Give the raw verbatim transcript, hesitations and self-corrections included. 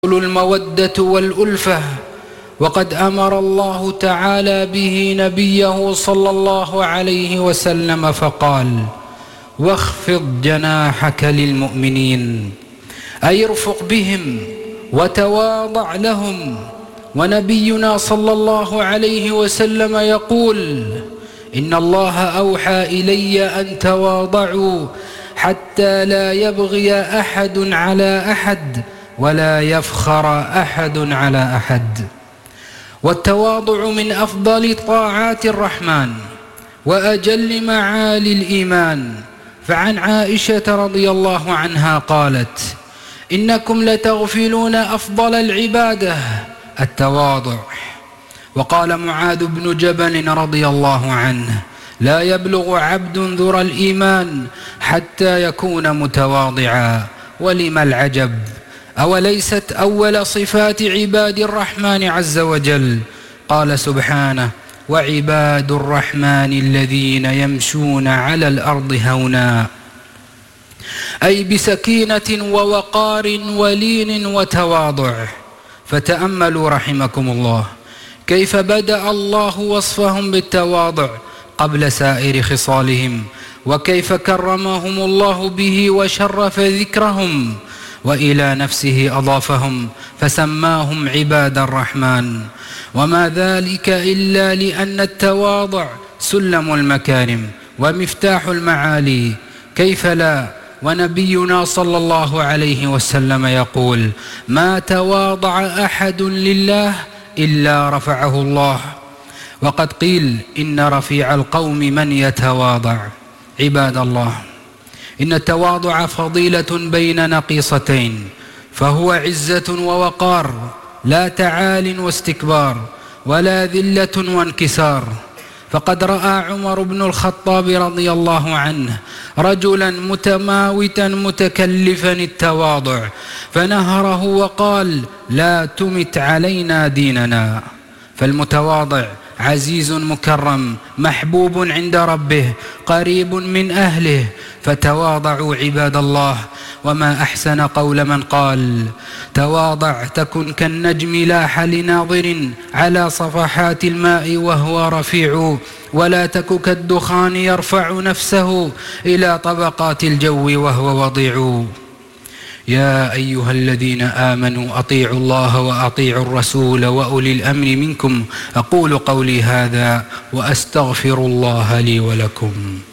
المودة والألفة، وقد أمر الله تعالى به نبيه صلى الله عليه وسلم فقال: واخفض جناحك للمؤمنين، أي ارفق بهم وتواضع لهم. ونبينا صلى الله عليه وسلم يقول: إن الله أوحى إلي أن تواضعوا حتى لا يبغي أحد على أحد ولا يفخر أحد على أحد. والتواضع من أفضل طاعات الرحمن وأجل معالي الإيمان. فعن عائشة رضي الله عنها قالت: إنكم لتغفلون أفضل العبادة التواضع. وقال معاذ بن جبل رضي الله عنه: لا يبلغ عبد ذر الإيمان حتى يكون متواضعا. ولم العجب؟ أوليست أول صفات عباد الرحمن عز وجل؟ قال سبحانه: وعباد الرحمن الذين يمشون على الأرض هونا، أي بسكينة ووقار ولين وتواضع. فتأملوا رحمكم الله كيف بدأ الله وصفهم بالتواضع قبل سائر خصالهم، وكيف كرمهم الله به وشرف ذكرهم، وإلى نفسه أضافهم فسماهم عباد الرحمن. وما ذلك إلا لأن التواضع سلم المكارم ومفتاح المعالي. كيف لا؟ ونبينا صلى الله عليه وسلم يقول: ما تواضع أحد لله إلا رفعه الله. وقد قيل: إن رفيع القوم من يتواضع. عباد الله، إن التواضع فضيلة بين نقيصتين، فهو عزة ووقار، لا تعال واستكبار ولا ذلة وانكسار. فقد رأى عمر بن الخطاب رضي الله عنه رجلا متماوتا متكلفا التواضع، فنهره وقال: لا تمت علينا ديننا. فالمتواضع عزيز مكرم محبوب عند ربه قريب من أهله. فتواضعوا عباد الله. وما أحسن قول من قال: تواضع تكن كالنجم لاح لناظر على صفحات الماء وهو رفيع، ولا تك كالدخان يرفع نفسه إلى طبقات الجو وهو وضيع. يا أيها الذين آمنوا أطيعوا الله وأطيعوا الرسول وأولي الأمر منكم. أقول قولي هذا وأستغفر الله لي ولكم.